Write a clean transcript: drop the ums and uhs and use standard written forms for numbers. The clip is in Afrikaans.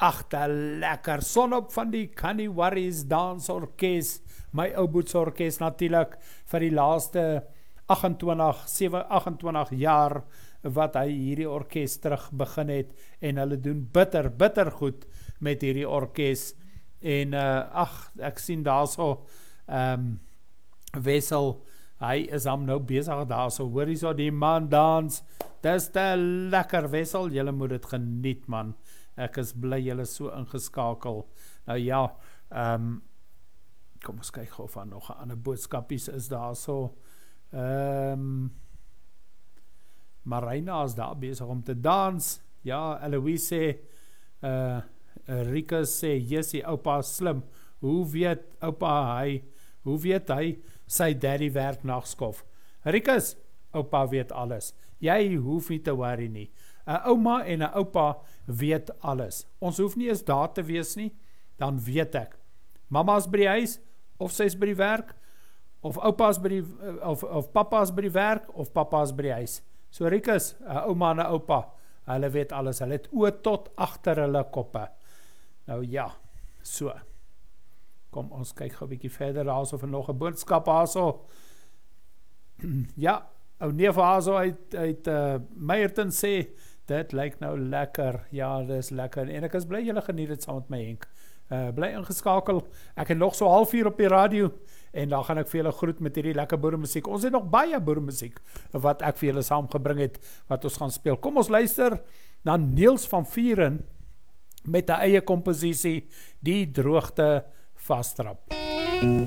Ag, lekker son op van die Kaniwaris dansorkes, my ou boetsorkes natuurlik vir die laaste 28 jaar wat hy hierdie orkes terug begin het en hulle doen bitter goed met hierdie orkes en ek sien daarso Wessel, hy is hom nou besig daarso, hoor jy so die man dans, dis te lekker Wessel, julle moet dit geniet man. Ek is bly julle so ingeskakel. Nou ja, kom ons kyk gou of daar nog 'n ander boodskapies is daar so. Marina is daar besig om te dans. Ja, Eloise sê, Rika sê, Jessie, oupa is slim. Hoe weet hy sy daddy werk nagskof? Rikus, oupa weet alles. Jy hoef nie te worry nie. 'n Ouma en 'n oupa weet alles. Ons hoef nie eens daar te wees nie, dan weet ek. Mama is by die huis, of sy is by die werk, of oupa is by die, of papa is by die werk, of papa is by die huis. So Rikus, 'n ouma en 'n oupa, hulle weet alles. Hulle het oë tot agter hulle koppe. Nou ja, so. Kom, ons kyk gou 'n bietjie verder daar of er nog 'n boodskap daarso. Ja, ou neef Haso uit Meyerton sê, dit lyk nou lekker, ja, dit is lekker, en ek is bly julle geniet dit saam met my Henk, bly ingeskakel, ek het nog so 3:30 op die radio, en dan gaan ek vir julle groet met hierdie lekker boeremusiek, ons het nog baie boeremusiek, wat ek vir julle saamgebring het, wat ons gaan speel, kom ons luister, na Niels van Vieren, met 'n eie komposisie, die droogte vastrap.